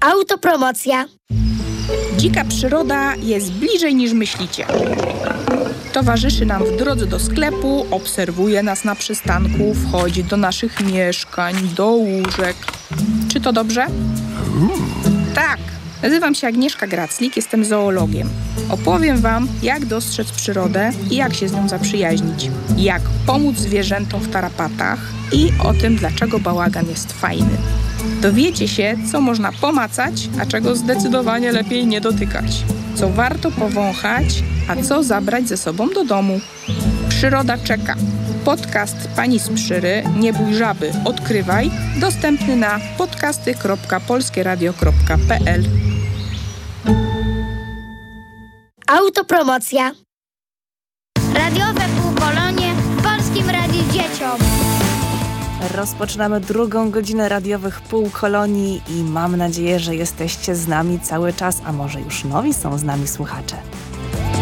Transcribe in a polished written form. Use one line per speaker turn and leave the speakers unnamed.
Autopromocja.
Dzika przyroda jest bliżej niż myślicie. Towarzyszy nam w drodze do sklepu, obserwuje nas na przystanku, wchodzi do naszych mieszkań, do łóżek. Czy to dobrze? Tak. Nazywam się Agnieszka Graclik, jestem zoologiem. Opowiem Wam, jak dostrzec przyrodę i jak się z nią zaprzyjaźnić. Jak pomóc zwierzętom w tarapatach i o tym, dlaczego bałagan jest fajny. Dowiecie się, co można pomacać, a czego zdecydowanie lepiej nie dotykać. Co warto powąchać, a co zabrać ze sobą do domu. Przyroda czeka. Podcast Pani z Przyry, Nie bój żaby, odkrywaj, dostępny na podcasty.polskieradio.pl.
Autopromocja.
Radiowe półkolonie w Polskim Radiu Dzieciom.
Rozpoczynamy drugą godzinę radiowych półkolonii i mam nadzieję, że jesteście z nami cały czas, a może już nowi są z nami słuchacze.